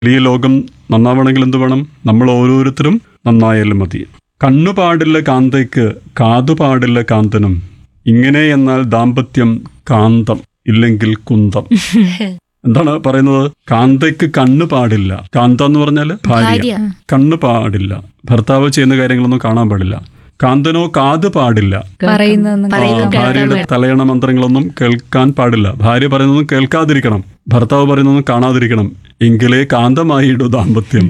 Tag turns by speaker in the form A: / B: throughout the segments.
A: ഈ ലോകം നന്നാവണമെങ്കിൽ എന്ത് വേണം? നമ്മൾ ഓരോരുത്തരും നന്നായാലും മതി. കണ്ണു പാടില്ല കാന്തയ്ക്ക് കാതു പാടില്ല കാന്തനും, ഇങ്ങനെ എന്നാൽ ദാമ്പത്യം കാന്തം ഇല്ലെങ്കിൽ കുന്തം. എന്താണ് പറയുന്നത്? കാന്തയ്ക്ക് കണ്ണ് പാടില്ല. കാന്ത എന്ന് പറഞ്ഞാല് ഭാര്യ. കണ്ണ് പാടില്ല, ഭർത്താവ് ചെയ്യുന്ന കാര്യങ്ങളൊന്നും കാണാൻ പാടില്ല. കാന്തനോ കാത് പാടില്ല, ഭാര്യയുടെ തലയണ മന്ത്രങ്ങളൊന്നും കേൾക്കാൻ പാടില്ല. ഭാര്യ പറയുന്നതും കേൾക്കാതിരിക്കണം, ഭർത്താവ് പറയുന്നതും കാണാതിരിക്കണം. എങ്കിലേ കാന്തമായിടൂ ദാമ്പത്യം.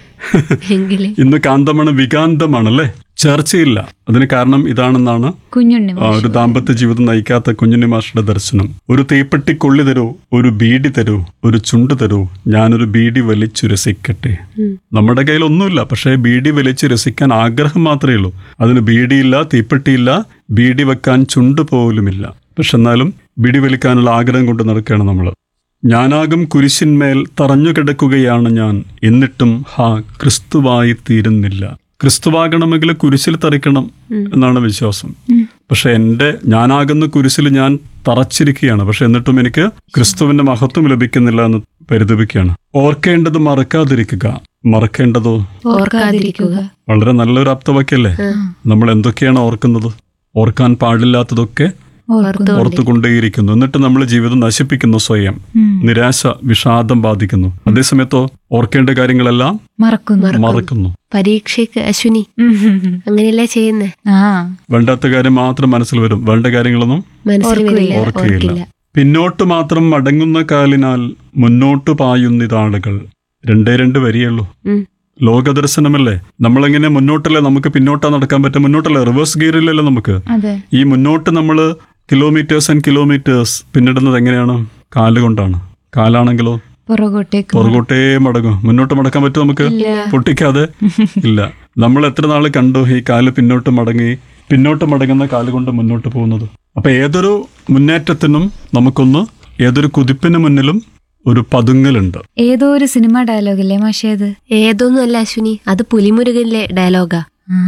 A: ഇന്ന് കാന്തമാണ് വികാന്തമാണല്ലേ, ചർച്ചയില്ല. അതിന് കാരണം ഇതാണെന്നാണ് ഒരു ദാമ്പത്യ ജീവിതം നയിക്കാത്ത കുഞ്ഞുണ്ണി മാഷയുടെ ദർശനം. ഒരു തീപ്പെട്ടി കൊള്ളി തരൂ, ഒരു ബീഡി തരൂ, ഒരു ചുണ്ട് തരൂ, ഞാനൊരു ബീഡി വലിച്ചു രസിക്കട്ടെ. നമ്മുടെ കയ്യിൽ ഒന്നുമില്ല, പക്ഷേ ബീഡി വലിച്ചു രസിക്കാൻ ആഗ്രഹം മാത്രമേ ഉള്ളൂ. അതിന് ബീഡിയില്ല, തീപ്പെട്ടിയില്ല, ബീഡി വെക്കാൻ ചുണ്ട് പോലുമില്ല. പക്ഷെ എന്നാലും ബീഡി വലിക്കാനുള്ള ആഗ്രഹം കൊണ്ട് നടക്കുകയാണ് നമ്മൾ. ഞാനാകും കുരിശിന്മേൽ തറഞ്ഞു കിടക്കുകയാണ് ഞാൻ, എന്നിട്ടും ക്രിസ്തുവായി തീരുന്നില്ല. ക്രിസ്തുവാകണമെങ്കിൽ കുരിശിൽ തറിക്കണം എന്നാണ് വിശ്വാസം. പക്ഷെ ഞാനാകുന്ന കുരിശിൽ ഞാൻ തറച്ചിരിക്കുകയാണ്. പക്ഷെ എന്നിട്ടും എനിക്ക് ക്രിസ്തുവിന്റെ മഹത്വം ലഭിക്കുന്നില്ല എന്ന് പരിതപിക്കുകയാണ്. ഓർക്കേണ്ടത് മറക്കാതിരിക്കുക, മറക്കേണ്ടതോ
B: ഓർക്കാതിരിക്കുക.
A: വളരെ നല്ലൊരു ആപ്തവാക്യല്ലേ. നമ്മൾ എന്തൊക്കെയാണ് ഓർക്കുന്നത്? ഓർക്കാൻ പാടില്ലാത്തതൊക്കെ ഓർത്തുകൊണ്ടേയിരിക്കുന്നു. എന്നിട്ട് നമ്മൾ ജീവിതം നശിപ്പിക്കുന്നു, സ്വയം നിരാശ വിഷാദം ബാധിക്കുന്നു. അതേസമയത്തോ ഓർക്കേണ്ട കാര്യങ്ങളെല്ലാം മറക്കുന്നു.
B: പരീക്ഷയ്ക്ക് അശ്വിനി അങ്ങനെയല്ലേ ചെയ്യുന്നേ?
A: വേണ്ടാത്ത കാര്യം മാത്രം മനസ്സിൽ വരും, വേണ്ട കാര്യങ്ങളൊന്നും ഓർക്കുകയില്ല. പിന്നോട്ട് മാത്രം മടങ്ങുന്ന കാലിനാൽ മുന്നോട്ട് പായുന്നിതാളുകൾ. 2 വരിയുള്ളൂ. ലോകദർശനമല്ലേ. നമ്മളെങ്ങനെ മുന്നോട്ടല്ലേ, നമുക്ക് പിന്നോട്ടാ നടക്കാൻ പറ്റും? മുന്നോട്ടല്ലേ, റിവേഴ്സ് ഗിയറിലല്ലേ നമുക്ക്. ഈ മുന്നോട്ട് നമ്മള് കിലോമീറ്റേഴ്സ് ആൻഡ് കിലോമീറ്റേഴ്സ് പിന്നിടുന്നത് എങ്ങനെയാണ്? കാലുകൊണ്ടാണ്. കാലാണെങ്കിലോ പുറകോട്ടേ മടങ്ങും. മുന്നോട്ട് മടക്കാൻ പറ്റും നമുക്ക്? പൊട്ടിക്കാതെ ഇല്ല. നമ്മൾ എത്ര നാള് കണ്ടു ഈ കാല് പിന്നോട്ട് മടങ്ങുന്ന കാലുകൊണ്ട് മുന്നോട്ട് പോകുന്നത്? അപ്പൊ ഏതൊരു മുന്നേറ്റത്തിനും നമുക്കൊന്ന്, ഏതൊരു കുതിപ്പിന് മുന്നിലും ഒരു പതുങ്ങലുണ്ട്.
C: ഏതോ ഒരു സിനിമ ഡയലോഗല്ലേ മാഷേത്?
B: ഏതൊന്നും അല്ല അശ്വിനി, അത് പുലിമുരുകനിലെ ഡയലോഗാ.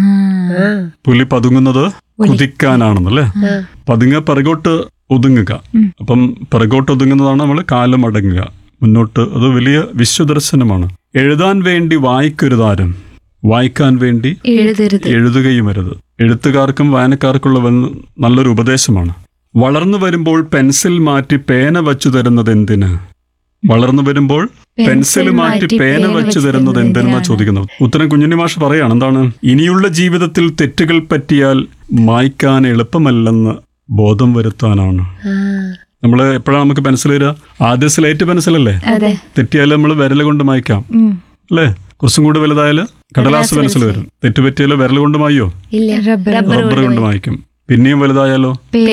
A: പുലി പതുങ്ങുന്നത് കുതിക്കാനാണെന്നല്ലേ. പതുങ്ങ പിറകോട്ട് ഒതുങ്ങുക. അപ്പം പിറകോട്ട് ഒതുങ്ങുന്നതാണ് നമ്മൾ കാല് മടങ്ങുക, മുന്നോട്ട്. അത് വലിയ വിശ്വദർശനമാണ്. എഴുതാൻ വേണ്ടി വായിക്കരുതാരും, വായിക്കാൻ വേണ്ടി എഴുതുകയുമരുത്. എഴുത്തുകാർക്കും വായനക്കാർക്കുള്ള നല്ലൊരു ഉപദേശമാണ്. വളർന്നു വരുമ്പോൾ പെൻസിൽ മാറ്റി പേന വച്ചു തരുന്നത് എന്തിന്? വളർന്നു വരുമ്പോൾ പെൻസിൽ മാറ്റി പേന വെച്ചു തരുന്നത് എന്തെന്നാ ചോദിക്കുന്നത്. ഉത്തരം കുഞ്ഞുണ്ണി മാഷ് പറയാണ്. എന്താണ്? ഇനിയുള്ള ജീവിതത്തിൽ തെറ്റുകൾ പറ്റിയാൽ മായ്ക്കാൻ എളുപ്പമല്ലെന്ന് ബോധം വരുത്താനാണ്. നമ്മള് എപ്പോഴാണ് നമുക്ക് പെൻസിൽ വരിക? ആദ്യ സ്ലേറ്റ് പെൻസിലല്ലേ. തെറ്റിയാലും നമ്മൾ വിരൽ കൊണ്ട് മായ്ക്കാം അല്ലേ. കുറച്ചും കൂടി വലുതായാലും കടലാസ് പെൻസിൽ വരും. തെറ്റുപറ്റിയാലോ വിരൽ കൊണ്ട് മായോ? റബ്ബർ കൊണ്ട് മായ്ക്കും. പിന്നെയും വലുതായാലോ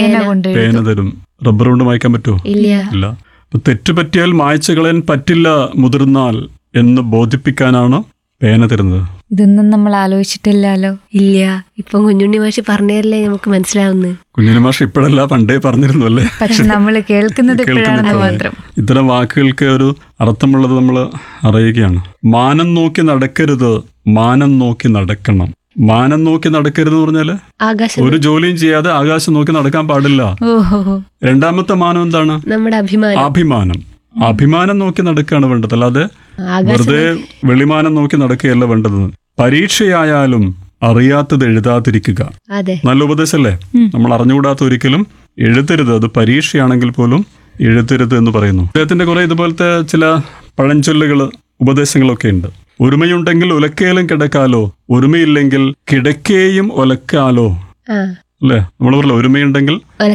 A: പേന തരും. റബ്ബർ കൊണ്ട് മായ്ക്കാൻ പറ്റുമോ? ഇല്ല. തെറ്റുപറ്റിയാൽ മായ്ച്ചു കളയാൻ പറ്റില്ല മുതിർന്നാൽ എന്ന് ബോധിപ്പിക്കാനാണ് പേന തരുന്നത്.
C: ഇതൊന്നും നമ്മൾ ആലോചിച്ചിട്ടില്ലല്ലോ.
B: ഇല്ല, ഇപ്പൊ കുഞ്ഞുണ്ണി മാഷി പറഞ്ഞല്ലേ നമുക്ക് മനസ്സിലാവുന്നത്.
A: കുഞ്ഞുണ്ണി മാഷി ഇപ്പോഴല്ല, പണ്ടേ പറഞ്ഞിരുന്നു അല്ലേ.
C: പക്ഷെ നമ്മൾ കേൾക്കുന്നത് മാത്രം.
A: ഇത്തരം വാക്കുകൾക്ക് ഒരു അർത്ഥമുള്ളത് നമ്മൾ അറിയുകയാണ്. മാനം നോക്കി നടക്കരുത്, മാനം നോക്കി നടക്കണം. മാനം നോക്കി നടക്കരുത് എന്ന് പറഞ്ഞാല് ഒരു ജോലിയും ചെയ്യാതെ ആകാശം നോക്കി നടക്കാൻ പാടില്ല. രണ്ടാമത്തെ മാനം എന്താണ്?
B: നമ്മുടെ
A: അഭിമാനം. അഭിമാനം നോക്കി നടക്കുകയാണ് വേണ്ടത്, അല്ലാതെ വെറുതെ വെളിമാനം നോക്കി നടക്കുകയല്ല വേണ്ടത്. പരീക്ഷയായാലും അറിയാത്തത് എഴുതാതിരിക്കുക. നല്ല ഉപദേശല്ലേ. നമ്മൾ അറിഞ്ഞുകൂടാത്ത ഒരിക്കലും എഴുതരുത്. അത് പരീക്ഷയാണെങ്കിൽ പോലും എഴുതരുത് എന്ന് പറയുന്നു. അദ്ദേഹത്തിന്റെ കുറെ ഇതുപോലത്തെ ചില പഴഞ്ചൊല്ലുകള്, ഉപദേശങ്ങളൊക്കെ ഉണ്ട്. ഒരുമയുണ്ടെങ്കിൽ ഉലക്കയിലും കിടക്കാലോ, ഒരുമയില്ലെങ്കിൽ കിടക്കേയും ഒലക്കാലോ അല്ലേ. നമ്മൾ പറയല്ലോ, ഒരുമയുണ്ടെങ്കിൽ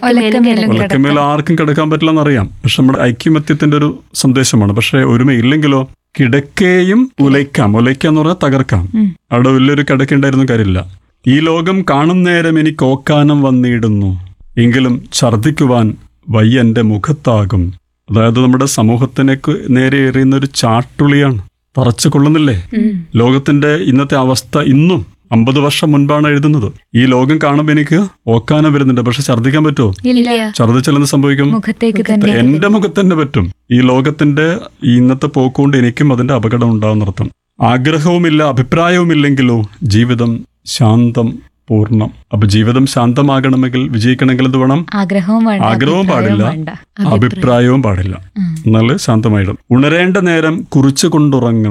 A: ഒലക്കമേൽ ആർക്കും കിടക്കാൻ പറ്റില്ല എന്നറിയാം. പക്ഷെ നമ്മുടെ ഐക്യമത്യത്തിന്റെ ഒരു സന്ദേശമാണ്. പക്ഷെ ഒരുമയില്ലെങ്കിലോ കിടക്കേയും ഉലയ്ക്കാം. ഉലയ്ക്കാന്ന് പറഞ്ഞാൽ തകർക്കാം. അവിടെ വലിയൊരു കിടക്കേണ്ടായിരുന്നു കാര്യമില്ല. ഈ ലോകം കാണും നേരം എനിക്ക് ഓക്കാനം വന്നിടുന്നു, എങ്കിലും ഛർദിക്കുവാൻ വയ്യന്റെ മുഖത്താകും. അതായത് നമ്മുടെ സമൂഹത്തിനെ നേരെ എറിയുന്ന ഒരു ചാട്ടുളിയാണ്. തറച്ചു കൊള്ളുന്നില്ലേ ലോകത്തിന്റെ ഇന്നത്തെ അവസ്ഥ? ഇന്നും 50 വർഷം മുൻപാണ് എഴുതുന്നത്. ഈ ലോകം കാണുമ്പോൾ എനിക്ക് ഓക്കാനം വരുന്നുണ്ട്, പക്ഷെ ഛർദ്ദിക്കാൻ പറ്റുമോ? ഛർദ്ദിച്ചാൽ എന്ത് സംഭവിക്കും? എന്റെ മുഖത്ത് തന്നെ പറ്റും. ഈ ലോകത്തിന്റെ ഇന്നത്തെ പോക്കുകൊണ്ട് എനിക്കും അതിന്റെ അപകടം ഉണ്ടാവുന്നർത്ഥം. ആഗ്രഹവുമില്ല അഭിപ്രായവുമില്ലെങ്കിലോ ജീവിതം ശാന്തം പൂർണ്ണം. അപ്പൊ ജീവിതം ശാന്തമാകണമെങ്കിൽ, വിജയിക്കണമെങ്കിൽ എന്ത് വേണം? ആഗ്രഹവും പാടില്ല, അഭിപ്രായവും പാടില്ല. എന്നാല് ശാന്തമായിടും. ഉണരേണ്ട നേരം കുറിച്ചു കൊണ്ടുറങ്ങണം.